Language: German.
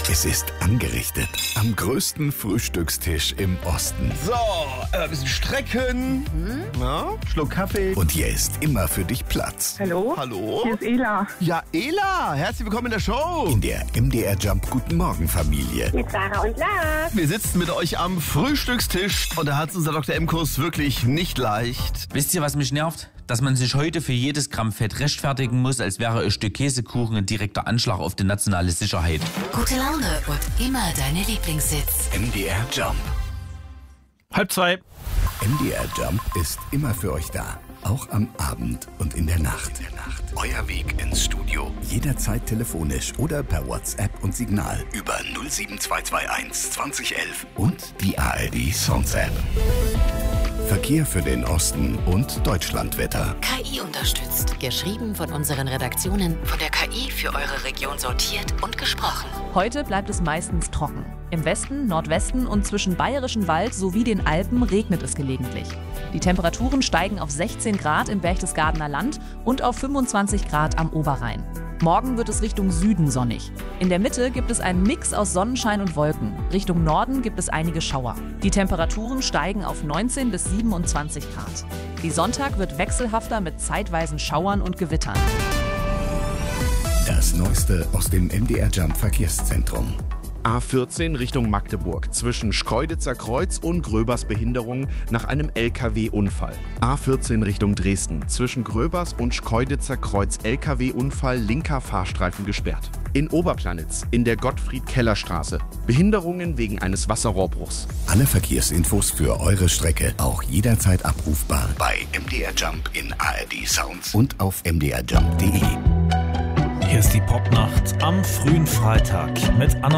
Es ist angerichtet am größten Frühstückstisch im Osten. So, ein bisschen strecken. Na, Schluck Kaffee. Und hier ist immer für dich Platz. Hallo? Hallo? Hier ist Ela. Ja, Ela, herzlich willkommen in der Show. In der MDR Jump Guten Morgen Familie. Mit Sarah und Lars. Wir sitzen mit euch am Frühstückstisch und da hat unser Dr. M-Kurs wirklich nicht leicht. Wisst ihr, was mich nervt? Dass man sich heute für jedes Gramm Fett rechtfertigen muss, als wäre ein Stück Käsekuchen ein direkter Anschlag auf die nationale Sicherheit. Gute Laune und immer deine Lieblingssitz. MDR Jump. 1:30. MDR Jump ist immer für euch da. Auch am Abend und in der Nacht. Euer Weg ins Studio. Jederzeit telefonisch oder per WhatsApp und Signal über 07221 2011 und die ARD Songs App. Verkehr für den Osten und Deutschlandwetter. KI unterstützt. Geschrieben von unseren Redaktionen, von der KI für eure Region sortiert und gesprochen. Heute bleibt es meistens trocken. Im Westen, Nordwesten und zwischen Bayerischen Wald sowie den Alpen regnet es gelegentlich. Die Temperaturen steigen auf 16 Grad im Berchtesgadener Land und auf 25 Grad am Oberrhein. Morgen wird es Richtung Süden sonnig. In der Mitte gibt es einen Mix aus Sonnenschein und Wolken. Richtung Norden gibt es einige Schauer. Die Temperaturen steigen auf 19 bis 27 Grad. Die Sonntag wird wechselhafter mit zeitweisen Schauern und Gewittern. Das Neueste aus dem MDR Jump Verkehrszentrum. A14 Richtung Magdeburg zwischen Schkeuditzer Kreuz und Gröbers Behinderung nach einem LKW-Unfall. A14 Richtung Dresden zwischen Gröbers und Schkeuditzer Kreuz LKW-Unfall, linker Fahrstreifen gesperrt. In Oberplanitz in der Gottfried-Keller-Straße Behinderungen wegen eines Wasserrohrbruchs. Alle Verkehrsinfos für eure Strecke auch jederzeit abrufbar bei MDR Jump in ARD Sounds und auf mdrjump.de. Hier ist die Popnacht am frühen Freitag mit Anna